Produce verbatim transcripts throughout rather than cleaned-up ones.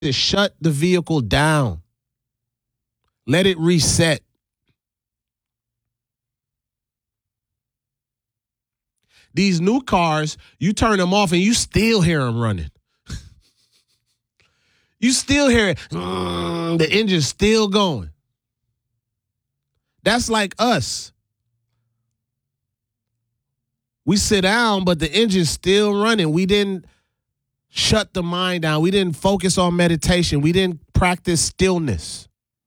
to shut the vehicle down. Let it reset. These new cars, you turn them off and you still hear them running. You still hear it. Mm, the engine's still going. That's like us. We sit down, but the engine's still running. We didn't shut the mind down. We didn't focus on meditation. We didn't practice stillness.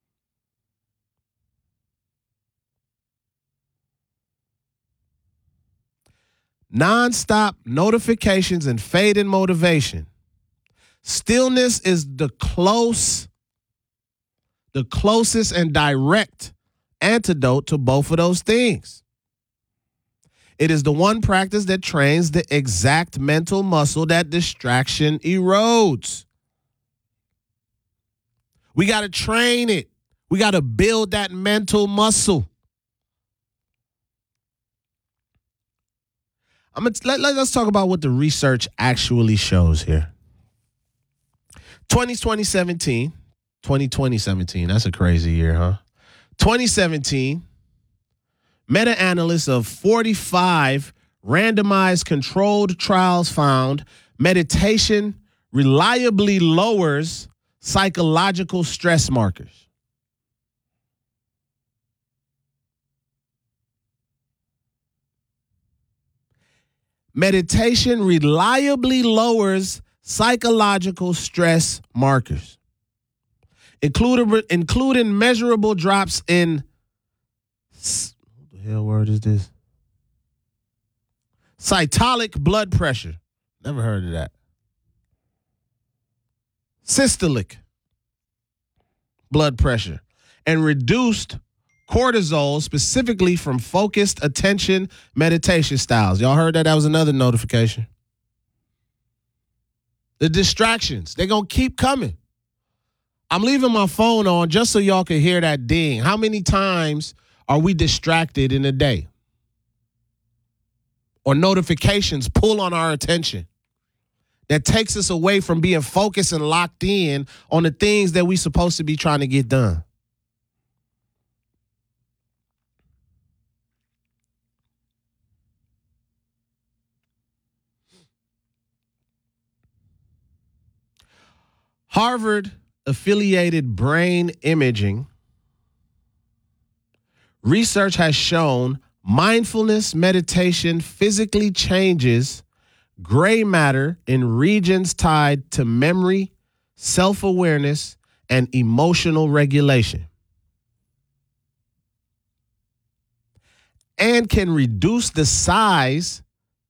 Non-stop notifications and fading motivation. Stillness is the close, the closest and direct antidote to both of those things. It is the one practice that trains the exact mental muscle that distraction erodes. We got to train it. We got to build that mental muscle. I'm gonna, let, let, let's talk about what the research actually shows here. twenty seventeen, twenty twenty seventeen, that's a crazy year, huh? twenty seventeen, meta-analysis of forty-five randomized controlled trials found meditation reliably lowers psychological stress markers. Meditation reliably lowers psychological stress markers, including, including measurable drops in, what the hell word is this? Systolic blood pressure. Never heard of that. Systolic blood pressure and reduced cortisol, specifically from focused attention meditation styles. Y'all heard that? That was another notification. The distractions, they're going to keep coming. I'm leaving my phone on just so y'all can hear that ding. How many times are we distracted in a day? Or notifications pull on our attention that takes us away from being focused and locked in on the things that we're supposed to be trying to get done. Harvard-affiliated brain imaging research has shown mindfulness meditation physically changes gray matter in regions tied to memory, self-awareness, and emotional regulation, and can reduce the size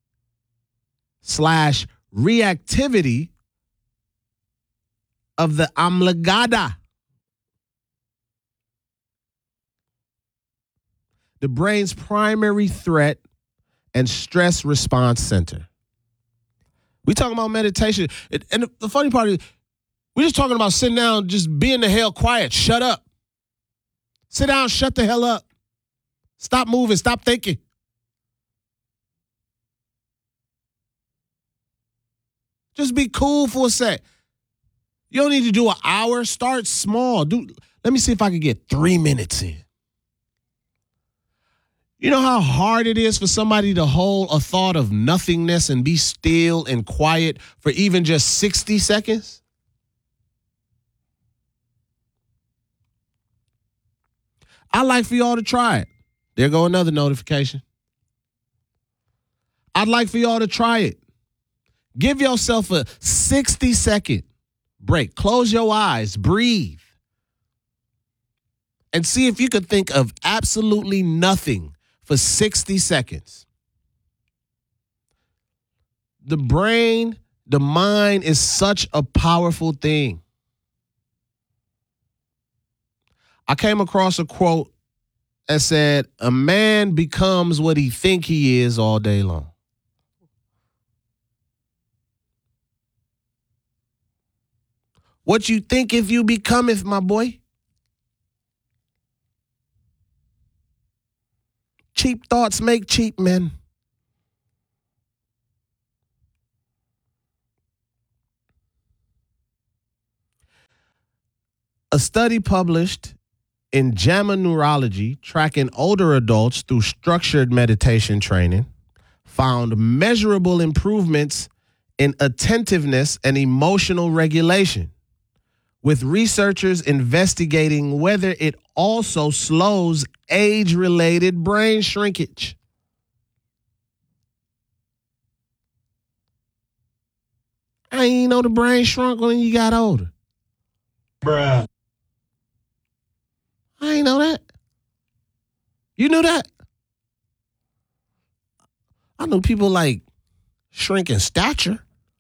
slash reactivity of the amygdala, the brain's primary threat and stress response center. We talking about meditation. It, and the funny part is, we're just talking about sitting down, just being the hell quiet. Shut up. Sit down, shut the hell up. Stop moving, stop thinking. Just be cool for a sec. You don't need to do an hour. Start small. Do. Let me see if I can get three minutes in. You know how hard it is for somebody to hold a thought of nothingness and be still and quiet for even just sixty seconds? I'd like for y'all to try it. There go another notification. I'd like for y'all to try it. Give yourself a sixty second break. Close your eyes, breathe, and see if you could think of absolutely nothing for sixty seconds. The brain, the mind is such a powerful thing. I came across a quote that said, "A man becomes what he think he is all day long." What you think if you becometh, my boy. Cheap thoughts make cheap men. A study published in JAMA Neurology tracking older adults through structured meditation training found measurable improvements in attentiveness and emotional regulation, with researchers investigating whether it also slows age-related brain shrinkage. I ain't know the brain shrunk when you got older. Bruh. I ain't know that. You knew that? I know people like shrink in stature.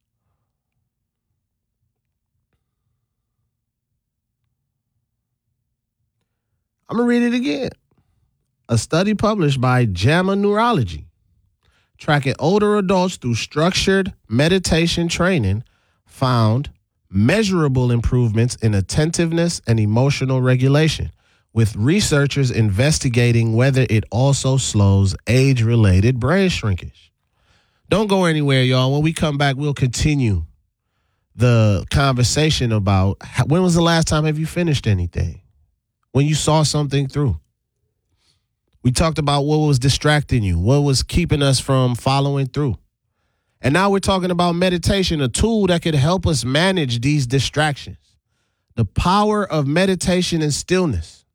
I'm going to read it again. A study published by JAMA Neurology tracking older adults through structured meditation training found measurable improvements in attentiveness and emotional regulation, with researchers investigating whether it also slows age-related brain shrinkage. Don't go anywhere, y'all. When we come back, we'll continue the conversation about how, when was the last time have you finished anything? When you saw something through. We talked about what was distracting you, what was keeping us from following through. And now we're talking about meditation, a tool that could help us manage these distractions. The power of meditation and stillness.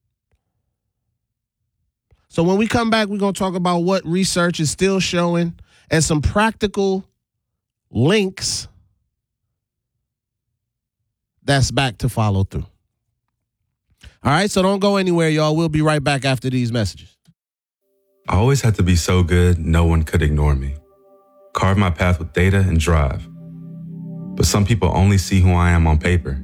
So when we come back, we're going to talk about what research is still showing and some practical links that's back to follow through. All right, so don't go anywhere, y'all. We'll be right back after these messages. I always had to be so good, no one could ignore me. Carve my path with data and drive. But some people only see who I am on paper.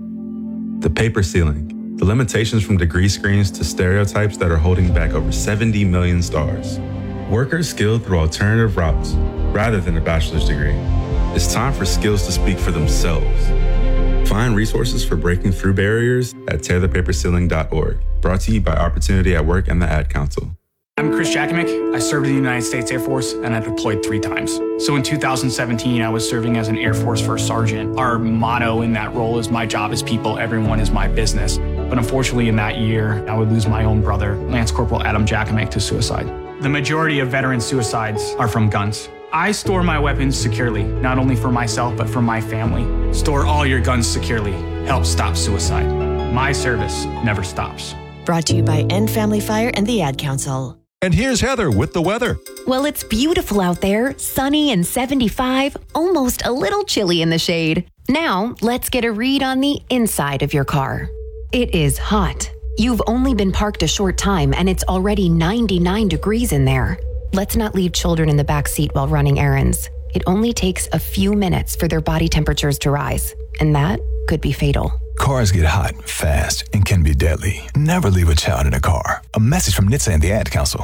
The paper ceiling, the limitations from degree screens to stereotypes that are holding back over seventy million stars. Workers skilled through alternative routes rather than a bachelor's degree. It's time for skills to speak for themselves. Find resources for breaking through barriers at tear the paper ceiling dot org. Brought to you by Opportunity at Work and the Ad Council. I'm Chris Jakimick. I served in the United States Air Force and I deployed three times. So in two thousand seventeen, I was serving as an Air Force First Sergeant. Our motto in that role is my job is people, everyone is my business. But unfortunately in that year, I would lose my own brother, Lance Corporal Adam Jakimick, to suicide. The majority of veteran suicides are from guns. I store my weapons securely, not only for myself, but for my family. Store all your guns securely. Help stop suicide. My service never stops. Brought to you by End Family Fire and the Ad Council. And here's Heather with the weather. Well, it's beautiful out there, sunny and seventy-five, almost a little chilly in the shade. Now, let's get a read on the inside of your car. It is hot. You've only been parked a short time and it's already ninety-nine degrees in there. Let's not leave children in the back seat while running errands. It only takes a few minutes for their body temperatures to rise, and that could be fatal. Cars get hot, fast, and can be deadly. Never leave a child in a car. A message from N H T S A and the Ad Council.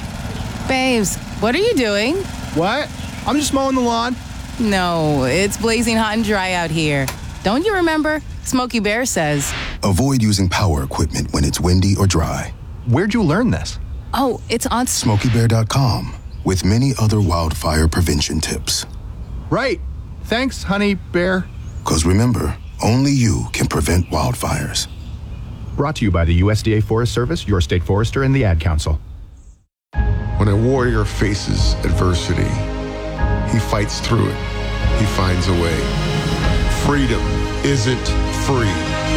Babes, what are you doing? What? I'm just mowing the lawn. No, it's blazing hot and dry out here. Don't you remember? Smokey Bear says, avoid using power equipment when it's windy or dry. Where'd you learn this? Oh, it's on Smokey Bear dot com with many other wildfire prevention tips. Right. Thanks, honey bear. Because remember, only you can prevent wildfires. Brought to you by the U S D A Forest Service, your state forester, and the Ad Council. When a warrior faces adversity, he fights through it. He finds a way. Freedom isn't free.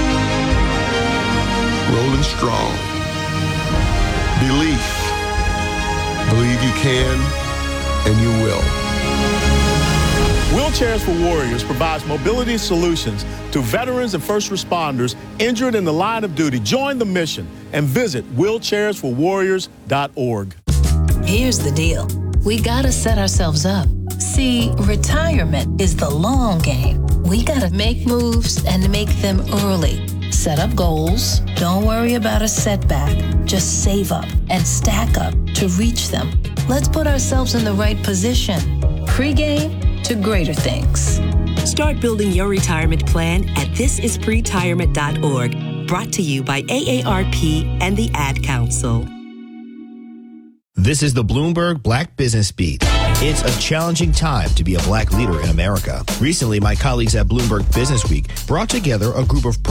Rolling strong. Belief. Believe you can, and you will. Wheelchairs for Warriors provides mobility solutions to veterans and first responders injured in the line of duty. Join the mission and visit wheelchairs for warriors dot org. Here's the deal. We gotta set ourselves up. See, retirement is the long game. We gotta make moves and make them early. Set up goals. Don't worry about a setback. Just save up and stack up to reach them. Let's put ourselves in the right position. Pre-game to greater things. Start building your retirement plan at this is pretirement dot org. Brought to you by A A R P and the Ad Council. This is the Bloomberg Black Business Beat. It's a challenging time to be a black leader in America. Recently, my colleagues at Bloomberg Business Week brought together a group of